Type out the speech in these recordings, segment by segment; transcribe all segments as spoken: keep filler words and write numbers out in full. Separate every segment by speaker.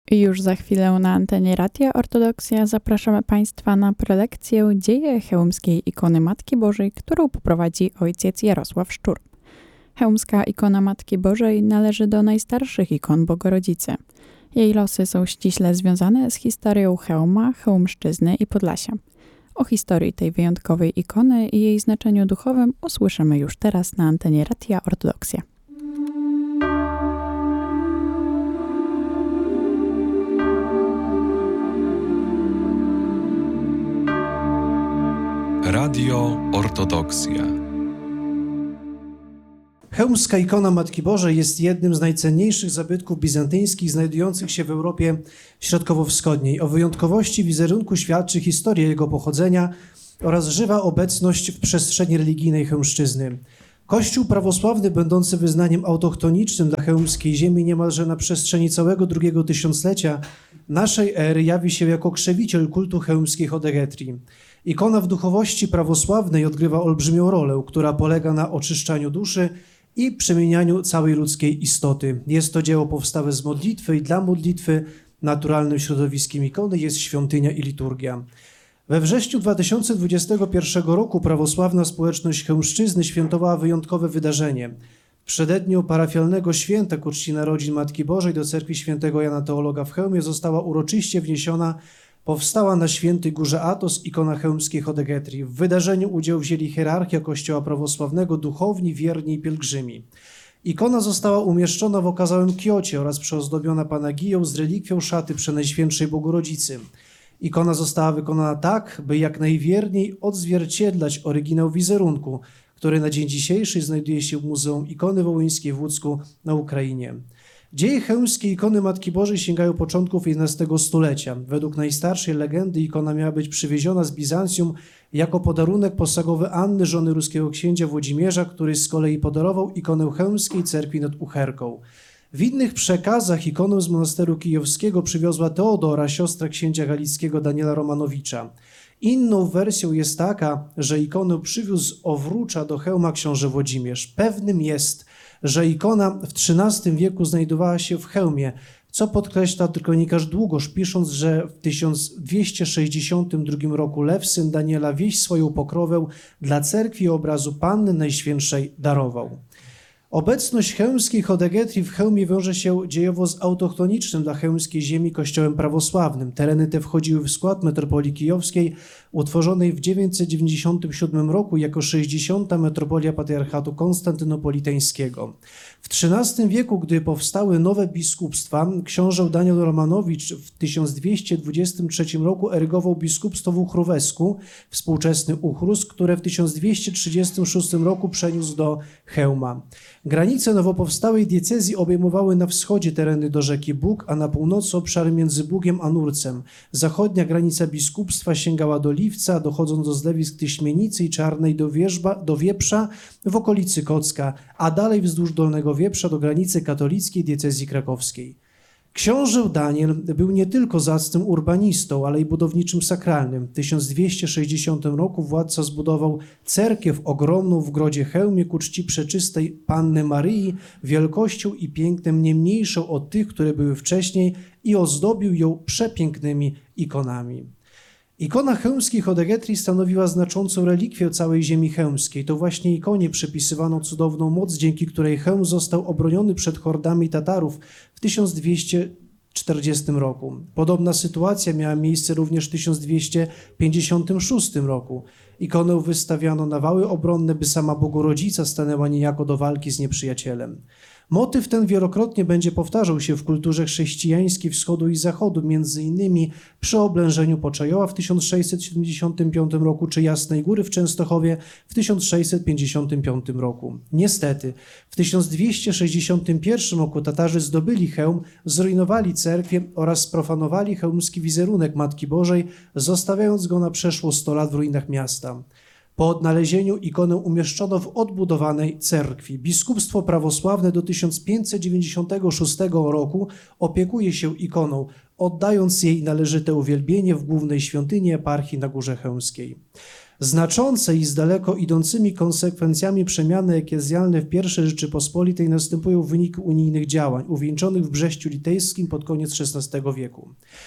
Speaker 1: I już za chwilę na antenie Radia Ortodoksja zapraszamy Państwa na prelekcję Dzieje chełmskiej ikony Matki Bożej, którą poprowadzi ojciec Jarosław Szczur. Chełmska ikona Matki Bożej należy do najstarszych ikon Bogorodzicy. Jej losy są ściśle związane z historią Chełma, Chełmszczyzny i Podlasia. O historii tej wyjątkowej ikony i jej znaczeniu duchowym usłyszymy już teraz na antenie Radia Ortodoksja.
Speaker 2: Radio Ortodoksja.
Speaker 3: Chełmska ikona Matki Bożej jest jednym z najcenniejszych zabytków bizantyńskich znajdujących się w Europie Środkowo-Wschodniej. O wyjątkowości wizerunku świadczy historia jego pochodzenia oraz żywa obecność w przestrzeni religijnej Chełmszczyzny. Kościół prawosławny, będący wyznaniem autochtonicznym dla chełmskiej ziemi niemalże na przestrzeni całego drugiego tysiąclecia naszej ery, jawi się jako krzewiciel kultu chełmskiej Chodegetrii. Ikona w duchowości prawosławnej odgrywa olbrzymią rolę, która polega na oczyszczaniu duszy i przemienianiu całej ludzkiej istoty. Jest to dzieło powstałe z modlitwy i dla modlitwy. Naturalnym środowiskiem ikony jest świątynia i liturgia. We wrześniu dwa tysiące dwudziestego pierwszego roku prawosławna społeczność Chełmszczyzny świętowała wyjątkowe wydarzenie. W przededniu parafialnego święta ku czci narodzin Matki Bożej do cerkwi świętego Jana Teologa w Chełmie została uroczyście wniesiona powstała na Świętej Górze Athos ikona chełmskiej Chodegetrii. W wydarzeniu udział wzięli hierarchia Kościoła prawosławnego, duchowni, wierni i pielgrzymi. Ikona została umieszczona w okazałym kiocie oraz przyozdobiona panagiją z relikwią szaty Przenajświętszej Bogorodzicy. Ikona została wykonana tak, by jak najwierniej odzwierciedlać oryginał wizerunku, który na dzień dzisiejszy znajduje się w Muzeum Ikony Wołyńskiej w Łódzku na Ukrainie. Dzieje chełmskiej ikony Matki Bożej sięgają początków jedenastego stulecia. Według najstarszej legendy ikona miała być przywieziona z Bizancjum jako podarunek posagowy Anny, żony ruskiego księcia Włodzimierza, który z kolei podarował ikonę chełmskiej cerkwi nad Ucherką. W innych przekazach ikonę z monasteru kijowskiego przywiozła Teodora, siostra księcia galickiego Daniela Romanowicza. Inną wersją jest taka, że ikonę przywiózł z Owrucza do Chełma książę Włodzimierz. Pewnym jest, że ikona w trzynastym wieku znajdowała się w Chełmie, co podkreśla kronikarz Długosz, pisząc, że w tysiąc dwieście sześćdziesiątym drugim roku Lew, syn Daniela, wieść swoją pokrowę dla cerkwi obrazu Panny Najświętszej darował. Obecność chełmskiej Chodegetrii w Chełmie wiąże się dziejowo z autochtonicznym dla chełmskiej ziemi kościołem prawosławnym. Tereny te wchodziły w skład metropolii kijowskiej, utworzonej w dziewięćset dziewięćdziesiątym siódmym roku jako sześćdziesiąta metropolia patriarchatu konstantynopolitańskiego. W trzynastym wieku, gdy powstały nowe biskupstwa, książę Daniel Romanowicz w tysiąc dwieście dwudziestym trzecim roku erygował biskupstwo w Uchrówesku, współczesny Uchrus, które w tysiąc dwieście trzydziestym szóstym roku przeniósł do Chełma. Granice nowo powstałej diecezji obejmowały na wschodzie tereny do rzeki Bóg, a na północy obszary między Bugiem a Nurcem. Zachodnia granica biskupstwa sięgała do Liwca, dochodząc do zlewisk Tyśmienicy i Czarnej do, Wierzba, do Wieprza w okolicy Kocka, a dalej wzdłuż Dolnego Wieprza do granicy katolickiej diecezji krakowskiej. Książę Daniel był nie tylko zacnym urbanistą, ale i budowniczym sakralnym. W tysiąc dwieście sześćdziesiątym roku władca zbudował cerkiew ogromną w Grodzie Chełmie ku czci przeczystej Panny Maryi, wielkością i pięknem nie mniejszą od tych, które były wcześniej, i ozdobił ją przepięknymi ikonami. Ikona chełmskiej Chodegetrii stanowiła znaczącą relikwię całej ziemi chełmskiej. To właśnie ikonie przypisywano cudowną moc, dzięki której Chełm został obroniony przed hordami Tatarów w tysiąc dwieście czterdziestym roku. Podobna sytuacja miała miejsce również w tysiąc dwieście pięćdziesiątym szóstym roku. Ikonę wystawiano na wały obronne, by sama Bogorodzica stanęła niejako do walki z nieprzyjacielem. Motyw ten wielokrotnie będzie powtarzał się w kulturze chrześcijańskiej wschodu i zachodu, między innymi przy oblężeniu Poczajowa w tysiąc sześćset siedemdziesiątym piątym roku czy Jasnej Góry w Częstochowie w tysiąc sześćset pięćdziesiątym piątym roku. Niestety, w tysiąc dwieście sześćdziesiątym pierwszym roku Tatarzy zdobyli Chełm, zrujnowali cerkwię oraz sprofanowali chełmski wizerunek Matki Bożej, zostawiając go na przeszło sto lat w ruinach miasta. Po odnalezieniu ikonę umieszczono w odbudowanej cerkwi. Biskupstwo prawosławne do tysiąc pięćset dziewięćdziesiątego szóstego roku opiekuje się ikoną, oddając jej należyte uwielbienie w głównej świątyni eparchii na Górze Chełmskiej. Znaczące i z daleko idącymi konsekwencjami przemiany ekklezjalne w pierwszej Rzeczypospolitej następują w wyniku unijnych działań, uwieńczonych w Brześciu Litejskim pod koniec szesnastego wieku.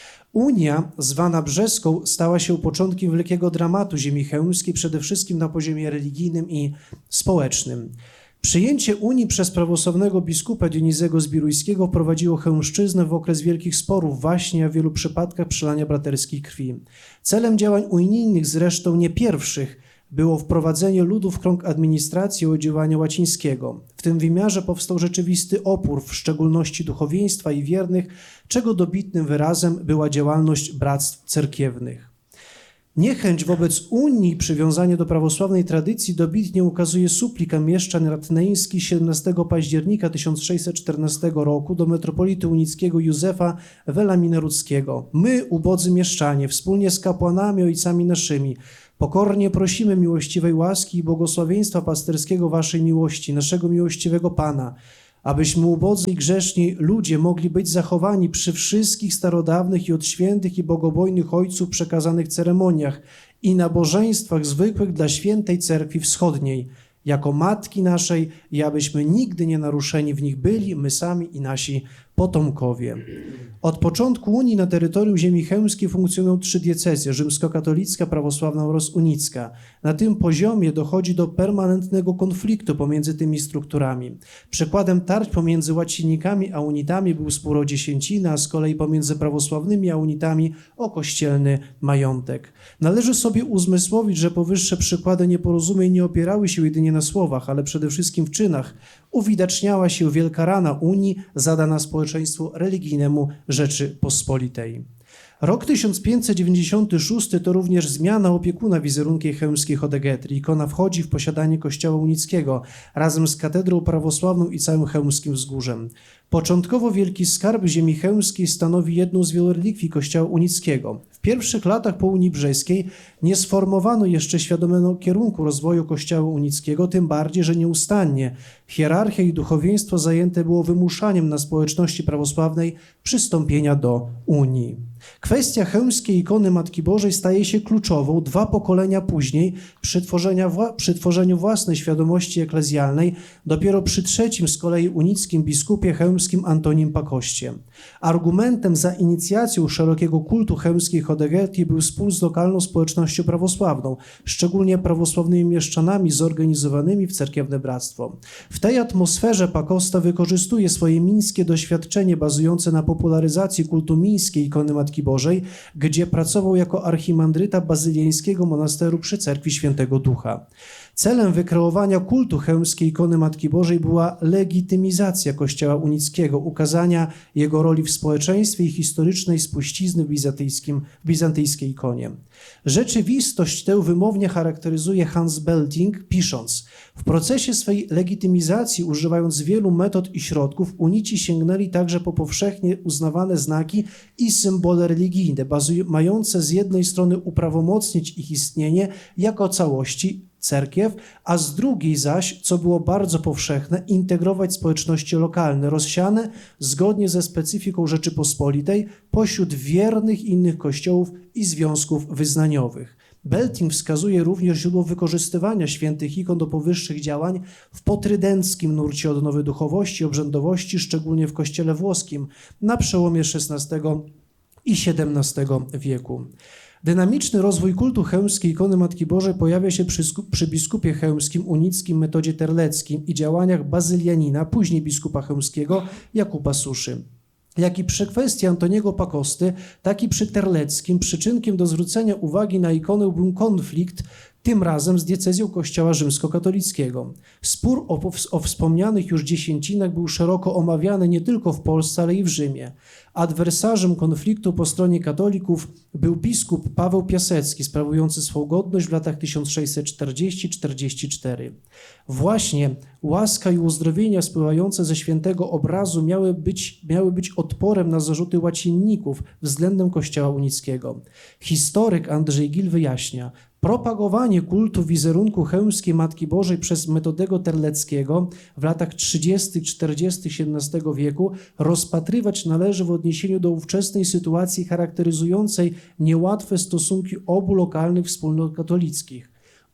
Speaker 3: Unia, zwana brzeską, stała się początkiem wielkiego dramatu ziemi chełmskiej, przede wszystkim na poziomie religijnym i społecznym. Przyjęcie Unii przez prawosławnego biskupa Dionizego Zbirujskiego wprowadziło chełmszczyznę w okres wielkich sporów, waśni, a w wielu przypadkach przelania braterskiej krwi. Celem działań unijnych, zresztą nie pierwszych, było wprowadzenie ludu w krąg administracji i odziewania łacińskiego. W tym wymiarze powstał rzeczywisty opór, w szczególności duchowieństwa i wiernych, czego dobitnym wyrazem była działalność bractw cerkiewnych. Niechęć wobec Unii, przywiązanie do prawosławnej tradycji dobitnie ukazuje suplika mieszczan ratneński siedemnastego października tysiąc sześćset czternastego roku do metropolity unickiego Józefa Welaminaruckiego. My, ubodzy mieszczanie, wspólnie z kapłanami ojcami naszymi, pokornie prosimy miłościwej łaski i błogosławieństwa pasterskiego waszej miłości, naszego miłościwego Pana, abyśmy ubodzy i grzeszni ludzie mogli być zachowani przy wszystkich starodawnych i od świętych i bogobojnych ojców przekazanych ceremoniach i nabożeństwach zwykłych dla świętej Cerkwi Wschodniej, jako matki naszej, i abyśmy nigdy nie naruszeni w nich byli, my sami i nasi potomkowie. Od początku Unii na terytorium ziemi chełmskiej funkcjonują trzy diecezje: rzymskokatolicka, prawosławna oraz unicka. Na tym poziomie dochodzi do permanentnego konfliktu pomiędzy tymi strukturami. Przykładem tarć pomiędzy łacinnikami a unitami był spór o dziesięcinę, a z kolei pomiędzy prawosławnymi a unitami o kościelny majątek. Należy sobie uzmysłowić, że powyższe przykłady nieporozumień nie opierały się jedynie na słowach, ale przede wszystkim w czynach. Uwidaczniała się wielka rana Unii zadana społeczeństwu religijnemu Rzeczypospolitej. Rok tysiąc pięćset dziewięćdziesiąty szósty to również zmiana opiekuna wizerunkiem chełmskiej Hodegetry. Ikona wchodzi w posiadanie kościoła unickiego razem z katedrą prawosławną i całym chełmskim wzgórzem. Początkowo wielki skarb ziemi chełmskiej stanowi jedną z wielu relikwii kościoła unickiego. W pierwszych latach po Unii Brzeskiej nie sformowano jeszcze świadomego kierunku rozwoju kościoła unickiego, tym bardziej, że nieustannie hierarchia i duchowieństwo zajęte było wymuszaniem na społeczności prawosławnej przystąpienia do Unii. Kwestia chełmskiej ikony Matki Bożej staje się kluczową dwa pokolenia później przy, wła- przy tworzeniu własnej świadomości eklezjalnej, dopiero przy trzecim z kolei unickim biskupie chełmskim Antonim Pakoście. Argumentem za inicjacją szerokiego kultu chełmskiej Hodegetry był spór z lokalną społecznością prawosławną, szczególnie prawosławnymi mieszczanami zorganizowanymi w cerkiewne bractwo. W tej atmosferze Pakosta wykorzystuje swoje mińskie doświadczenie bazujące na popularyzacji kultu mińskiej ikony Matki Bożej, gdzie pracował jako archimandryta bazyliańskiego monasteru przy Cerkwi Świętego Ducha. Celem wykreowania kultu chełmskiej ikony Matki Bożej była legitymizacja Kościoła unickiego, ukazania jego roli w społeczeństwie i historycznej spuścizny w, bizantyjskim, w bizantyjskiej ikonie. Rzeczywistość tę wymownie charakteryzuje Hans Belting, pisząc: w procesie swej legitymizacji, używając wielu metod i środków, unici sięgnęli także po powszechnie uznawane znaki i symbole religijne, bazuj- mające z jednej strony uprawomocnić ich istnienie jako całości cerkiew, a z drugiej zaś, co było bardzo powszechne, integrować społeczności lokalne, rozsiane zgodnie ze specyfiką Rzeczypospolitej pośród wiernych innych kościołów i związków wyznaniowych. Belting wskazuje również źródło wykorzystywania świętych ikon do powyższych działań w potrydenckim nurcie odnowy duchowości i obrzędowości, szczególnie w kościele włoskim na przełomie szesnastego i siedemnastego wieku. Dynamiczny rozwój kultu chełmskiej ikony Matki Bożej pojawia się przy, przy biskupie chełmskim unickim Metodzie Terleckim i działaniach bazylianina, później biskupa chełmskiego Jakuba Suszy. Jak i przy kwestii Antoniego Pakosty, tak i przy Terleckim przyczynkiem do zwrócenia uwagi na ikonę był konflikt, tym razem z diecezją Kościoła rzymskokatolickiego. Spór o, o wspomnianych już dziesięcinach był szeroko omawiany nie tylko w Polsce, ale i w Rzymie. Adwersarzem konfliktu po stronie katolików był biskup Paweł Piasecki, sprawujący swą godność w latach tysiąc sześćset czterdziesty do czterdziestego czwartego. Właśnie łaska i uzdrowienia spływające ze świętego obrazu miały być, miały być odporem na zarzuty łacinników względem Kościoła unickiego. Historyk Andrzej Gil wyjaśnia: propagowanie kultu wizerunku chełmskiej Matki Bożej przez Metodego Terleckiego w latach trzydziestych, czterdziestych siedemnastego wieku rozpatrywać należy w odniesieniu do ówczesnej sytuacji charakteryzującej niełatwe stosunki obu lokalnych wspólnot katolickich.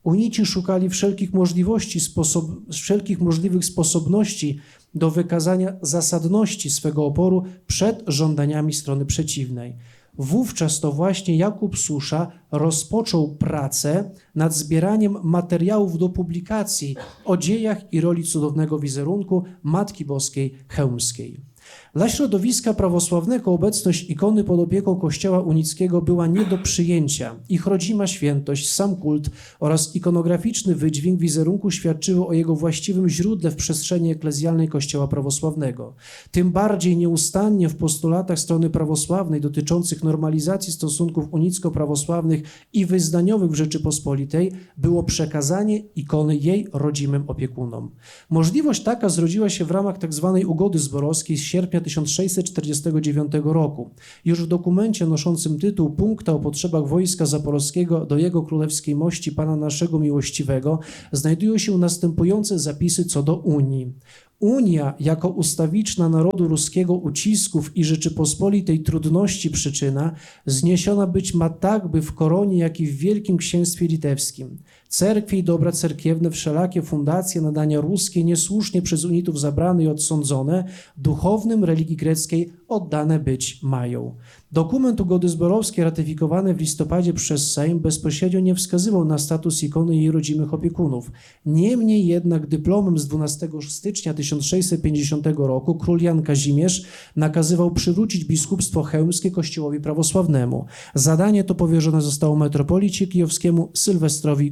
Speaker 3: Unici szukali wszelkich możliwości, sposob, wszelkich możliwych sposobności do wykazania zasadności swego oporu przed żądaniami strony przeciwnej. Wówczas to właśnie Jakub Susza rozpoczął pracę nad zbieraniem materiałów do publikacji o dziejach i roli cudownego wizerunku Matki Boskiej Chełmskiej. Dla środowiska prawosławnego obecność ikony pod opieką Kościoła unickiego była nie do przyjęcia. Ich rodzima świętość, sam kult oraz ikonograficzny wydźwięk wizerunku świadczyły o jego właściwym źródle w przestrzeni eklezjalnej Kościoła prawosławnego. Tym bardziej nieustannie w postulatach strony prawosławnej dotyczących normalizacji stosunków unicko-prawosławnych i wyznaniowych w Rzeczypospolitej było przekazanie ikony jej rodzimym opiekunom. Możliwość taka zrodziła się w ramach tzw. ugody zborowskiej z sierpnia tysiąc sześćset czterdziestego dziewiątego roku. Już w dokumencie noszącym tytuł Punkta o potrzebach wojska zaporowskiego do jego królewskiej mości Pana naszego miłościwego znajdują się następujące zapisy co do Unii. Unia jako ustawiczna narodu ruskiego ucisków i Rzeczypospolitej trudności przyczyna zniesiona być ma tak, by w koronie, jak i w Wielkim Księstwie Litewskim. Cerkwie i dobra cerkiewne, wszelakie fundacje, nadania ruskie, niesłusznie przez unitów zabrane i odsądzone, duchownym religii greckiej oddane być mają. Dokument ugody zborowskiej ratyfikowany w listopadzie przez Sejm bezpośrednio nie wskazywał na status ikony i jej rodzimych opiekunów. Niemniej jednak dyplomem z dwunastego stycznia tysiąc sześćset pięćdziesiątego roku król Jan Kazimierz nakazywał przywrócić biskupstwo chełmskie Kościołowi prawosławnemu. Zadanie to powierzone zostało metropolicie kijowskiemu Sylwestrowi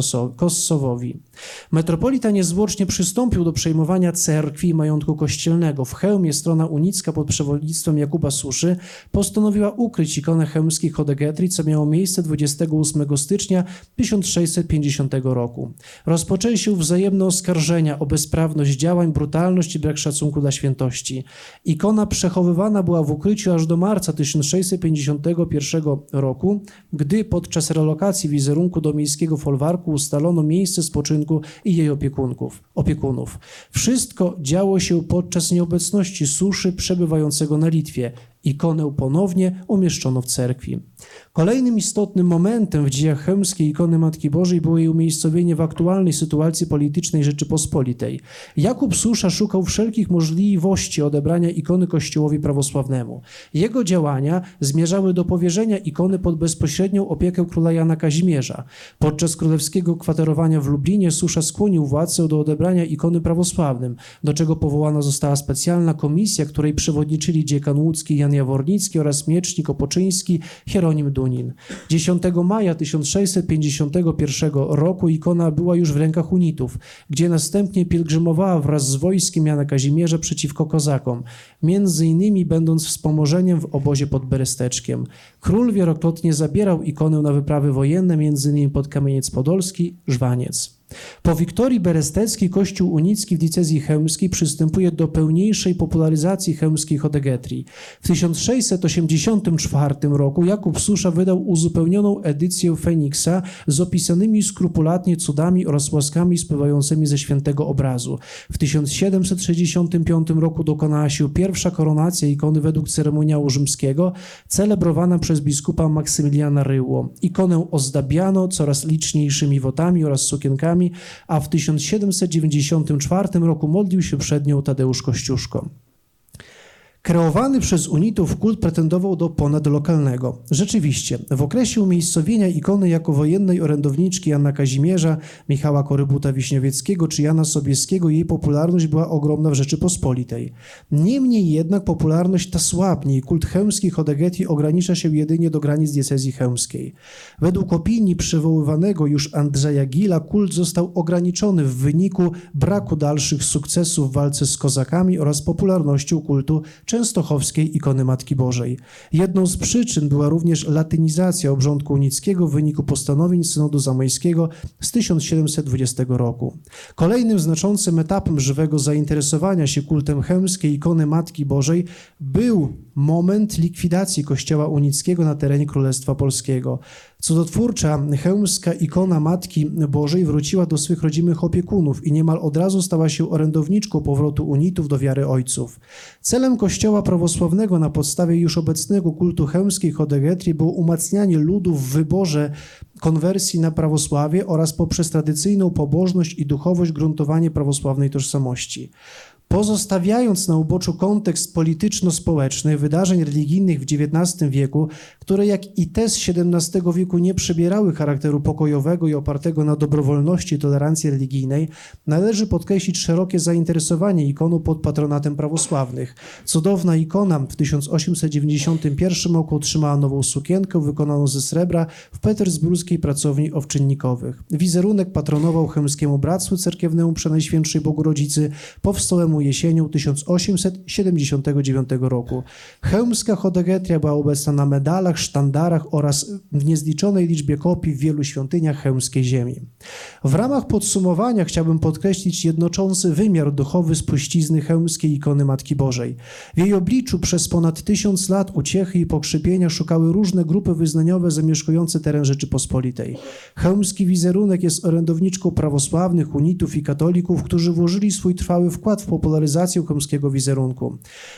Speaker 3: Kossowowi. Metropolita niezwłocznie przystąpił do przejmowania cerkwi i majątku kościelnego. W Chełmie strona unicka pod przewodnictwem Jakuba Suszy postanowiła ukryć ikonę chełmskich Hodegetrii, co miało miejsce dwudziestego ósmego stycznia tysiąc sześćset pięćdziesiątego roku. Rozpoczęły się wzajemne oskarżenia o bezprawność działań, brutalność i brak szacunku dla świętości. Ikona przechowywana była w ukryciu aż do marca tysiąc sześćset pięćdziesiątego pierwszego roku, gdy podczas relokacji wizerunku do miejskiego folwarku ustalono miejsce spoczynku i jej opiekunków, opiekunów. Wszystko działo się podczas nieobecności Suszy przebywającego na Litwie. Ikonę ponownie umieszczono w cerkwi. Kolejnym istotnym momentem w dziejach chełmskiej ikony Matki Bożej było jej umiejscowienie w aktualnej sytuacji politycznej Rzeczypospolitej. Jakub Susza szukał wszelkich możliwości odebrania ikony Kościołowi prawosławnemu. Jego działania zmierzały do powierzenia ikony pod bezpośrednią opiekę króla Jana Kazimierza. Podczas królewskiego kwaterowania w Lublinie Susza skłonił władcę do odebrania ikony prawosławnym, do czego powołana została specjalna komisja, której przewodniczyli dziekan łódzki Jan Jawornicki oraz miecznik opoczyński Hieronim Dunin. dziesiątego maja tysiąc sześćset pięćdziesiątego pierwszego roku ikona była już w rękach unitów, gdzie następnie pielgrzymowała wraz z wojskiem Jana Kazimierza przeciwko kozakom, między innymi będąc wspomożeniem w obozie pod Beresteczkiem. Król wielokrotnie zabierał ikonę na wyprawy wojenne, między innymi pod Kamieniec Podolski, Żwaniec. Po Wiktorii Beresteckiej Kościół unicki w diecezji chełmskiej przystępuje do pełniejszej popularyzacji chełmskiej Hodegetrii. W tysiąc sześćset osiemdziesiątym czwartym roku Jakub Susza wydał uzupełnioną edycję Feniksa z opisanymi skrupulatnie cudami oraz łaskami spływającymi ze świętego obrazu. W tysiąc siedemset sześćdziesiątym piątym roku dokonała się pierwsza koronacja ikony według ceremoniału rzymskiego, celebrowana przez biskupa Maksymiliana Ryło. Ikonę ozdabiano coraz liczniejszymi wotami oraz sukienkami, a w tysiąc siedemset dziewięćdziesiątym czwartym roku modlił się przed nią Tadeusz Kościuszko. Kreowany przez unitów kult pretendował do ponadlokalnego. Rzeczywiście, w okresie umiejscowienia ikony jako wojennej orędowniczki Jana Kazimierza, Michała Korybuta-Wiśniowieckiego czy Jana Sobieskiego jej popularność była ogromna w Rzeczypospolitej. Niemniej jednak popularność ta słabnie i kult chełmski Hodegetrii ogranicza się jedynie do granic diecezji chełmskiej. Według opinii przywoływanego już Andrzeja Gila kult został ograniczony w wyniku braku dalszych sukcesów w walce z kozakami oraz popularnością kultu częstochowskiej ikony Matki Bożej. Jedną z przyczyn była również latynizacja obrządku unickiego w wyniku postanowień synodu zamojskiego z tysiąc siedemset dwudziestego roku. Kolejnym znaczącym etapem żywego zainteresowania się kultem chełmskiej ikony Matki Bożej był moment likwidacji kościoła unickiego na terenie Królestwa Polskiego. Cudotwórcza chełmska ikona Matki Bożej wróciła do swych rodzimych opiekunów i niemal od razu stała się orędowniczką powrotu unitów do wiary ojców. Celem Kościoła prawosławnego na podstawie już obecnego kultu chełmskiej Chodegetry było umacnianie ludu w wyborze konwersji na prawosławie oraz poprzez tradycyjną pobożność i duchowość gruntowanie prawosławnej tożsamości. Pozostawiając na uboczu kontekst polityczno-społeczny wydarzeń religijnych w dziewiętnastym wieku, które jak i te z siedemnastego wieku nie przybierały charakteru pokojowego i opartego na dobrowolności i tolerancji religijnej, należy podkreślić szerokie zainteresowanie ikoną pod patronatem prawosławnych. Cudowna ikona w tysiąc osiemset dziewięćdziesiątym pierwszym roku otrzymała nową sukienkę wykonaną ze srebra w petersburskiej pracowni owczynnikowych. Wizerunek patronował chełmskiemu bractwu cerkiewnemu Przenajświętszej Bogorodzicy, powstałemu jesienią tysiąc osiemset siedemdziesiątego dziewiątego roku. Chełmska Chodegetria była obecna na medalach, sztandarach oraz w niezliczonej liczbie kopii w wielu świątyniach chełmskiej ziemi. W ramach podsumowania chciałbym podkreślić jednoczący wymiar duchowy spuścizny chełmskiej ikony Matki Bożej. W jej obliczu przez ponad tysiąc lat uciechy i pokrzepienia szukały różne grupy wyznaniowe zamieszkujące teren Rzeczypospolitej. Chełmski wizerunek jest orędowniczką prawosławnych, unitów i katolików, którzy włożyli swój trwały wkład w popularyzację chełmskiego wizerunku.